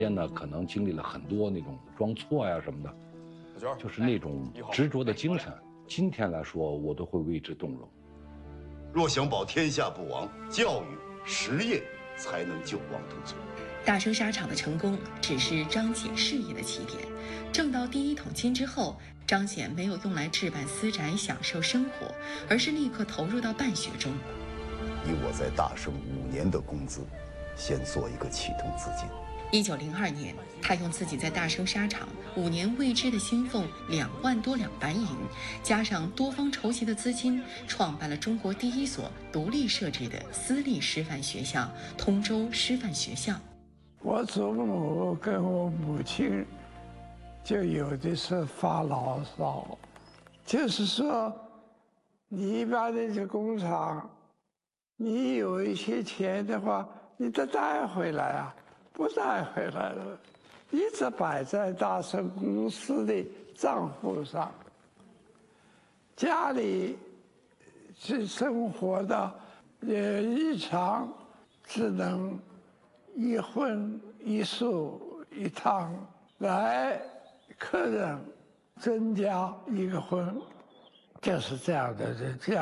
间呢，可能经历了很多那种装错呀什么的，就是那种执着的精神。今天来说，我都会为之动容。 若想保天下不亡，教育实业才能救亡图存。 大生纱厂的成功只是张謇事业的起点。挣到第一桶金之后，张謇没有用来置办私宅享受生活，而是立刻投入到办学中。 以我在大生5年的工资，先做一个启动资金。 1902年，他用自己在大生纱厂5年未支的薪俸2万多两白银，加上多方筹集的资金，创办了中国第一所独立设置的私立师范学校——通州师范学校。 我祖母跟我母亲就有的是发牢骚，就是说，你一般的这工厂，你有一些钱的话，你得带回来啊。不带回来了，一直摆在大生公司的账户上。家里是生活的，日常只能一荤一素一汤，来客人增加一个荤，就是这样的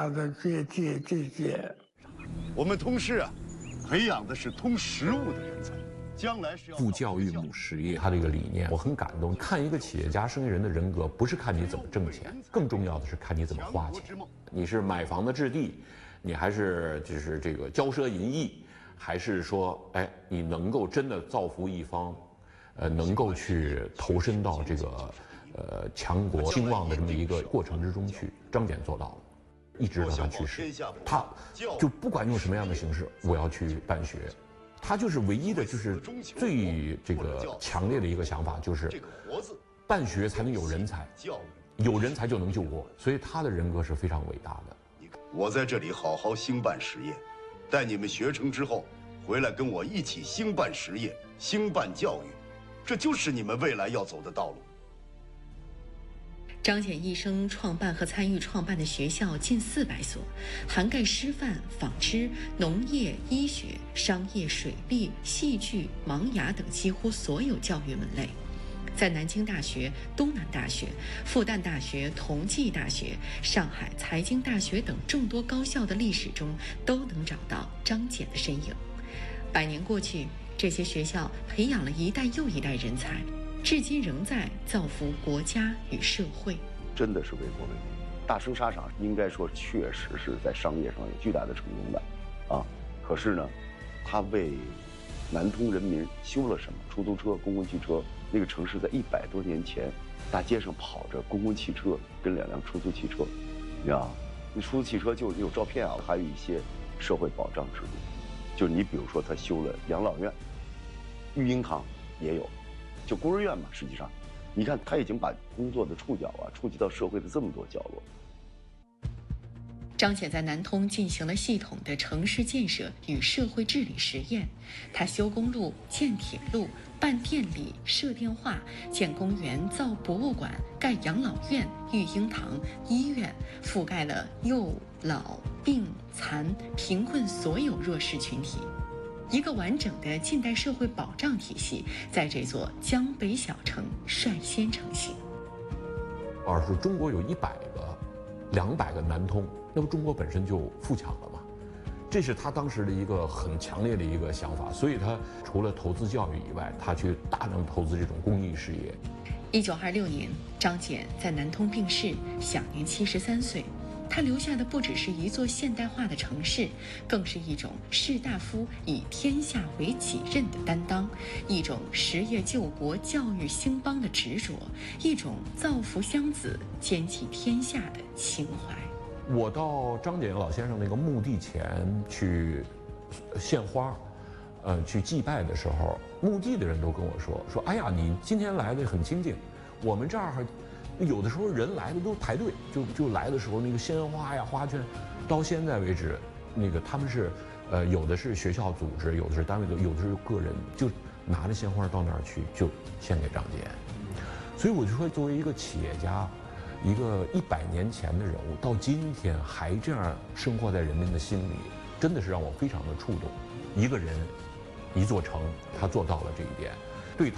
这。 我们通师啊，培养的是通实务的人才。 父教育母实业，他这个理念我很感动。看一个企业家生意人的人格，不是看你怎么挣钱，更重要的是看你怎么花钱。你是买房子置地，你还是就是这个骄奢淫逸，还是说，哎，你能够真的造福一方，能够去投身到这个强国兴旺的这么一个过程之中去。张謇做到了，一直到他去世，他就不管用什么样的形式，我要去办学。他就是唯一的，就是最这个强烈的一个想法，就是办学才能有人才，有人才就能救国，所以他的人格是非常伟大的。 我在这里好好兴办实业，待你们学成之后，回来跟我一起兴办实业、兴办教育，这就是你们未来要走的道路。 张謇一生创办和参与创办的学校近400所，涵盖师范、纺织、农业、医学、商业、水利、戏剧、盲哑等几乎所有教育门类。在南京大学、东南大学、复旦大学、同济大学、上海财经大学等众多高校的历史中，都能找到张謇的身影。100年过去，这些学校培养了一代又一代人才，至今仍在造福国家与社会。 真的是为国为民。大生纱厂应该说确实是在商业上有巨大的成功的，啊，可是呢，他为南通人民修了什么？出租车、公共汽车。那个城市在100多年前，大街上跑着公共汽车跟2辆出租汽车，你知道，那出租汽车就有照片啊，还有一些社会保障制度，就是你比如说他修了养老院、育婴堂也有。就孤儿院嘛，实际上，你看他已经把工作的触角啊触及到社会的这么多角落。 张謇在南通进行了系统的城市建设与社会治理实验，他修公路、建铁路、办电力、设电话、建公园、造博物馆、盖养老院、育婴堂、医院，覆盖了幼老病残贫困所有弱势群体。一个完整的近代社会保障体系在这座江北小城率先成型。 而是中国有100个、200个南通，那不中国本身就富强了吗？这是他当时的一个很强烈的一个想法，所以他除了投资教育以外，他去大量投资这种公益事业。 1926年，张謇在南通病逝，享年73岁。他留下的不只是一座现代化的城市，更是一种士大夫以天下为己任的担当，一种实业救国、教育兴邦的执着，一种造福乡子、兼济天下的情怀。 我到张謇老先生那个墓地前去献花，去祭拜的时候，墓地的人都跟我说，哎呀，你今天来的很清静，我们这儿有的时候人来的都排队，就来的时候那个鲜花呀、花圈，到现在为止，那个他们是，有的是学校组织，有的是单位的，有的是个人，就拿着鲜花到那儿去，就献给张謇。所以我就说，作为一个企业家，一个100年前的人物，到今天还这样生活在人民的心里，真的是让我非常的触动。一个人，一座城，他做到了这一点。